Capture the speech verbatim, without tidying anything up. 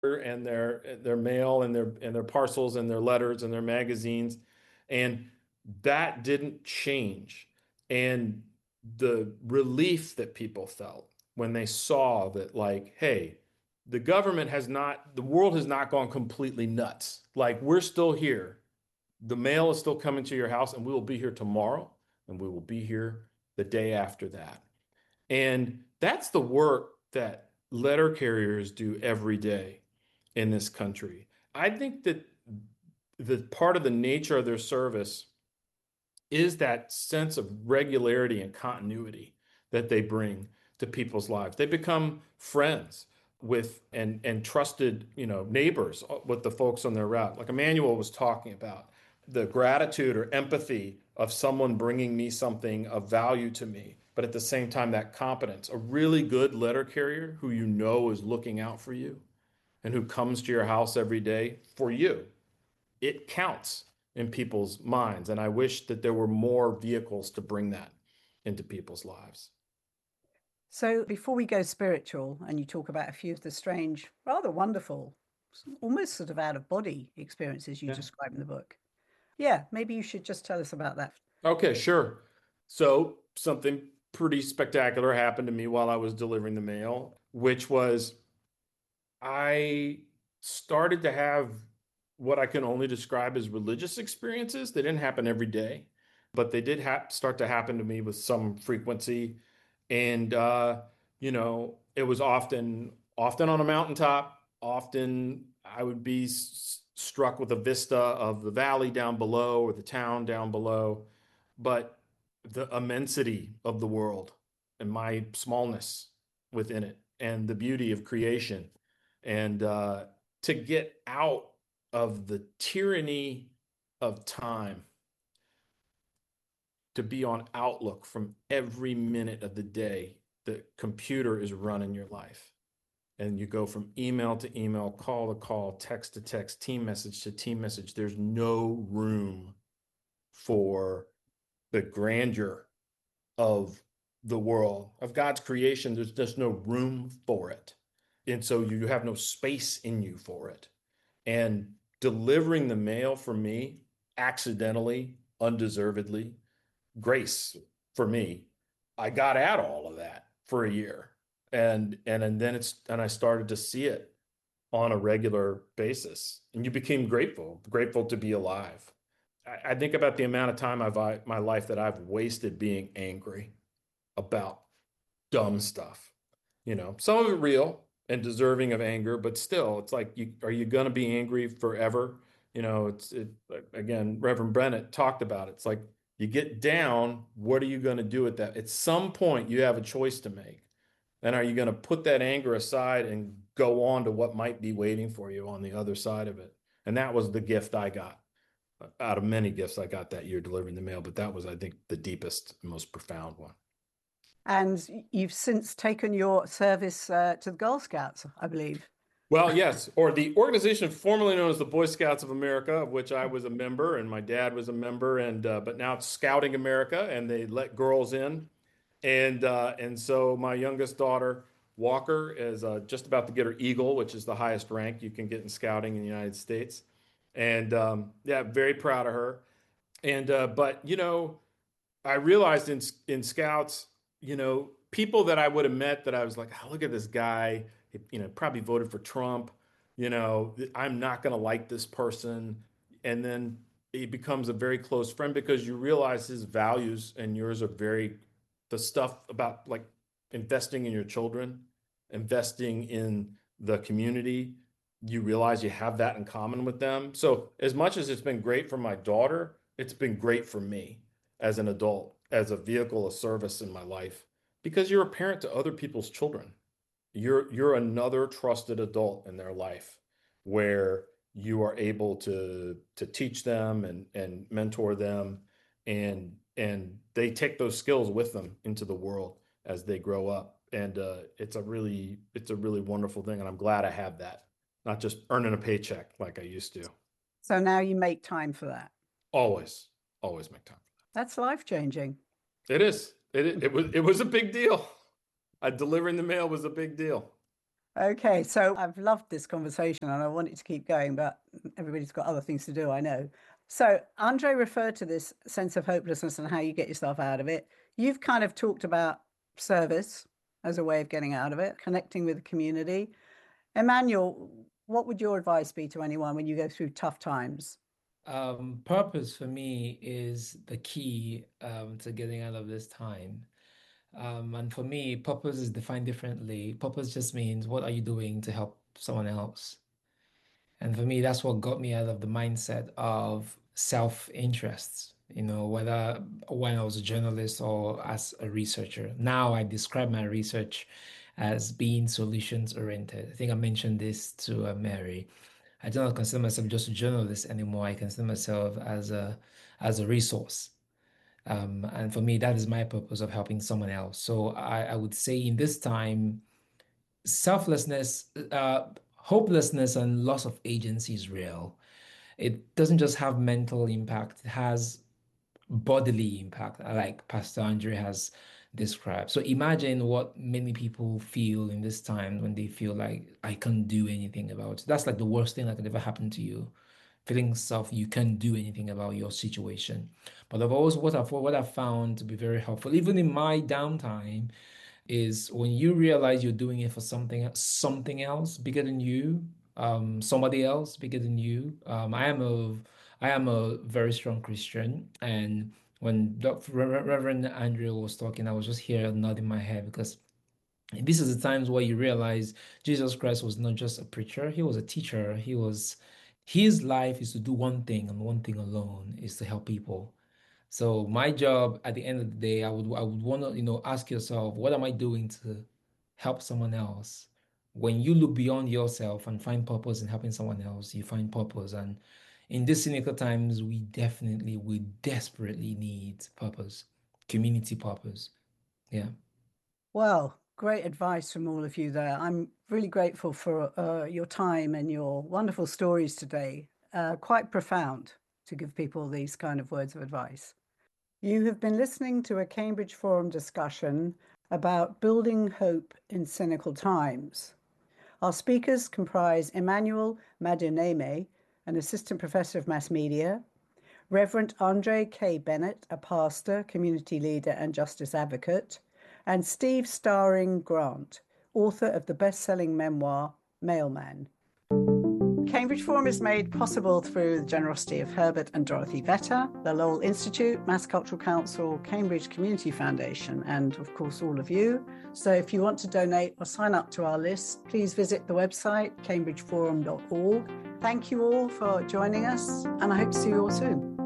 and their their mail and their and their parcels and their letters and their magazines. And that didn't change. And the relief that people felt when they saw that, like, hey, the government has not, the world has not gone completely nuts. Like, we're still here. The mail is still coming to your house, and we will be here tomorrow, and we will be here the day after that. And that's the work that letter carriers do every day in this country. I think that the part of the nature of their service is that sense of regularity and continuity that they bring to people's lives. They become friends with and and trusted, you know, neighbors with the folks on their route. Like Emmanuel was talking about, the gratitude or empathy of someone bringing me something of value to me, but at the same time, that competence. A really good letter carrier who you know is looking out for you and who comes to your house every day for you, it counts in people's minds. And I wish that there were more vehicles to bring that into people's lives. So before we go spiritual and you talk about a few of the strange, rather wonderful, almost sort of out of body experiences you Yeah. describe in the book. Yeah, maybe you should just tell us about that. Okay, sure. So something pretty spectacular happened to me while I was delivering the mail, which was I started to have what I can only describe as religious experiences. They didn't happen every day, but they did ha start to happen to me with some frequency. And uh, you know, it was often often on a mountaintop. Often I would be s- struck with a vista of the valley down below or the town down below, but the immensity of the world and my smallness within it and the beauty of creation and uh, to get out of the tyranny of time, to be on Outlook from every minute of the day, the computer is running your life. And you go from email to email, call to call, text to text, team message to team message. There's no room for the grandeur of the world, of God's creation. There's just no room for it. And so you have no space in you for it. And delivering the mail for me, accidentally, undeservedly, grace for me, I got at all of that for a year. And and and then it's and I started to see it on a regular basis. And you became grateful, grateful to be alive. I, I think about the amount of time I've I, my life that I've wasted being angry about dumb stuff. You know, some of it real and deserving of anger, but still, it's like, you are you going to be angry forever? You know, it's it again, Reverend Bennett talked about it. It's like you get down, what are you going to do with that? At some point, you have a choice to make. And are you going to put that anger aside and go on to what might be waiting for you on the other side of it? And that was the gift I got out of many gifts I got that year delivering the mail. But that was, I think, the deepest, most profound one. And you've since taken your service uh, to the Girl Scouts, I believe. Well, yes, or the organization formerly known as the Boy Scouts of America, of which I was a member and my dad was a member, and uh, but now it's Scouting America, and they let girls in, and uh, and so my youngest daughter Walker is uh, just about to get her Eagle, which is the highest rank you can get in scouting in the United States, and um, yeah, very proud of her. And uh, but you know, I realized in in scouts, you know, people that I would have met that I was like, oh, look at this guy, you know, probably voted for Trump, you know, I'm not going to like this person. And then he becomes a very close friend because you realize his values and yours are very, the stuff about like investing in your children, investing in the community, you realize you have that in common with them. So as much as it's been great for my daughter, it's been great for me as an adult, as a vehicle of service in my life, because you're a parent to other people's children. You're you're another trusted adult in their life where you are able to to teach them and and mentor them, and and they take those skills with them into the world as they grow up. And uh, it's a really it's a really wonderful thing, and I'm glad I have that, not just earning a paycheck like I used to. So now you make time for that. Always, always make time. That's life changing. It is. It it was it was a big deal. Uh, delivering the mail was a big deal. Okay, so I've loved this conversation and I want it to keep going, but everybody's got other things to do, I know. So, Andre referred to this sense of hopelessness and how you get yourself out of it. You've kind of talked about service as a way of getting out of it, connecting with the community. Emmanuel, what would your advice be to anyone when you go through tough times? Um, purpose for me is the key um, to getting out of this time. Um, and for me, purpose is defined differently. Purpose just means what are you doing to help someone else? And for me, that's what got me out of the mindset of self-interest, you know, whether when I was a journalist or as a researcher. Now I describe my research as being solutions oriented. I think I mentioned this to uh, Mary. I do not consider myself just a journalist anymore. I consider myself as a as a resource. Um, and for me, that is my purpose of helping someone else. So I, I would say in this time, selflessness, uh, hopelessness, and loss of agency is real. It doesn't just have mental impact, it has bodily impact, like Pastor Andre has described. So imagine what many people feel in this time when they feel like I can't do anything about it. That's like the worst thing that could ever happen to you. Feeling self, you can't do anything about your situation. But I've always what I've what I've found to be very helpful, even in my downtime, is when you realize you're doing it for something something else bigger than you, um, somebody else bigger than you. Um, I am a I am a very strong Christian, and when Doctor Reverend Andrew was talking, I was just here nodding my head because this is the times where you realize Jesus Christ was not just a preacher, he was a teacher. He was his life is to do one thing and one thing alone is to help people. So my job at the end of the day, I would I would want to, you know, ask yourself, what am I doing to help someone else? When you look beyond yourself and find purpose in helping someone else, you find purpose. And in these cynical times, we definitely, we desperately need purpose, community purpose. Yeah. Well, great advice from all of you there. I'm really grateful for uh, your time and your wonderful stories today. Uh, quite profound to give people these kind of words of advice. You have been listening to a Cambridge Forum discussion about building hope in cynical times. Our speakers comprise Emmanuel Maduneme, an assistant professor of mass media, Reverend Andre K. Bennett, a pastor, community leader, and justice advocate, and Steve Starring Grant, author of the best-selling memoir, Mailman. Cambridge Forum is made possible through the generosity of Herbert and Dorothy Vetter, the Lowell Institute, Mass Cultural Council, Cambridge Community Foundation, and of course all of you. So if you want to donate or sign up to our list, please visit the website cambridge forum dot org. Thank you all for joining us, and I hope to see you all soon.